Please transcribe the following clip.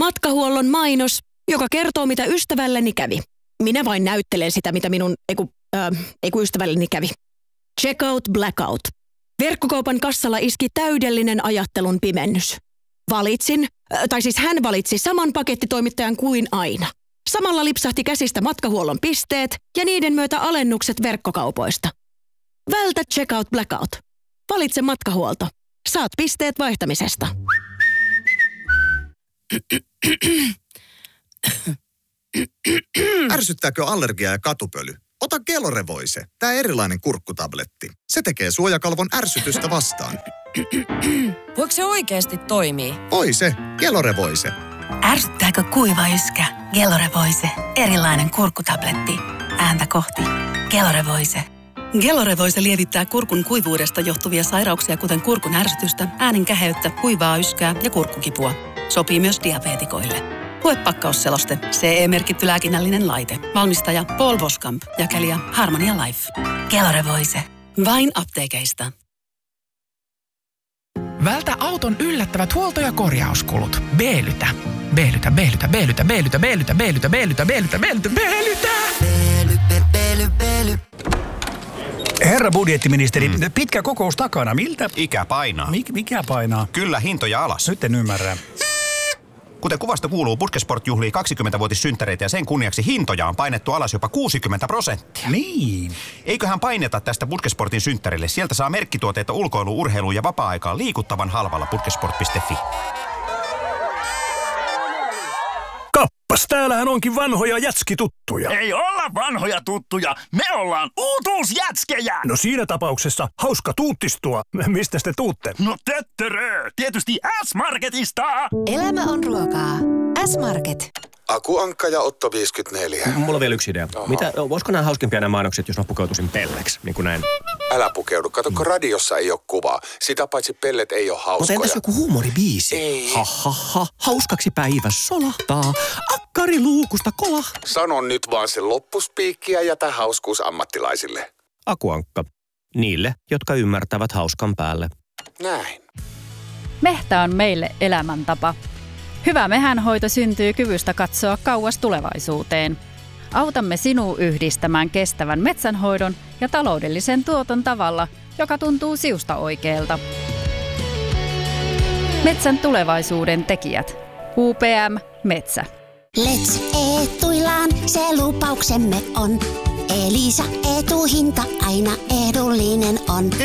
matkahuollon mainos, joka kertoo, mitä ystävälleni kävi. Minä vain näyttelen sitä, mitä minun ystävälleni kävi. Checkout blackout. Verkkokaupan kassalla iski täydellinen ajattelun pimennys. Hän valitsi saman pakettitoimittajan kuin aina. Samalla lipsahti käsistä matkahuollon pisteet ja niiden myötä alennukset verkkokaupoista. Vältä checkout blackout. Valitse matkahuolto. Saat pisteet vaihtamisesta. Ärsyttääkö allergia ja katupöly? Ota Gelorevoise, tää erilainen kurkkutabletti. Se tekee suojakalvon ärsytystä vastaan. Voiko se oikeasti toimii? Voi se, Gelorevoise. Ärsyttääkö kuiva yskä? Gelorevoise, erilainen kurkkutabletti. Ääntä kohti. Gelorevoise. Gelorevoise lievittää kurkun kuivuudesta johtuvia sairauksia, kuten kurkun ärsytystä, äänen käheyttä, kuivaa yskää ja kurkkukipua. Sopii myös diabeetikoille. Lue pakkausseloste. CE-merkitty lääkinnällinen laite. Valmistaja Paul Boskamp. Jakelija Harmonia Life. Gelorevoise. Vain apteekeista. Vältä auton yllättävät huolto- ja korjauskulut. Beelytä. Herra budjettiministeri, pitkä kokous takana. Miltä? Ikä painaa. Mikä painaa? Kyllä, hintoja alas. Nyt en ymmärrä. Kuten kuvasta kuuluu, Puskesport juhlii 20-vuotissynttäreitä ja sen kunniaksi hintoja on painettu alas jopa 60%. Niin. Eiköhän paineta tästä Puskesportin synttärille. Sieltä saa merkkituotteita ulkoilu, urheilu ja vapaa-aikaan liikuttavan halvalla puskesport.fi. Kappas, täällähän onkin vanhoja jätskituttuja. Ei olla vanhoja tuttuja, me ollaan uutuusjätskejä! No siinä tapauksessa hauska tuuttistua. Mistä te tuutte? No töttörö, tietysti S-Marketista! Elämä on ruokaa. S-Market. Aku Ankka ja Otto 54. Mulla on vielä yksi idea. Voisiko nämä hauskimpia nämä mainokset, jos mä pukeutuisin pelleksi, niin kuin näin? Älä pukeudu. Katsokko, radiossa ei ole kuvaa. Sitä paitsi pellet ei ole hauskoja. Mutta entäs joku huumoribiisi? Ei. Hauskaksi päivä solahtaa. Akkari luukusta kolahtaa. Sano nyt vaan se loppuspiikki ja jätä hauskuus ammattilaisille. Aku Ankka. Niille, jotka ymmärtävät hauskan päälle. Näin. Mehtä on meille elämäntapa. Hyvä mehänhoito syntyy kyvystä katsoa kauas tulevaisuuteen. Autamme sinua yhdistämään kestävän metsänhoidon ja taloudellisen tuoton tavalla, joka tuntuu siusta oikealta. Metsän tulevaisuuden tekijät. UPM Metsä. Let's etuillaan, se lupauksemme on. Elisa etuhinta aina edullinen on.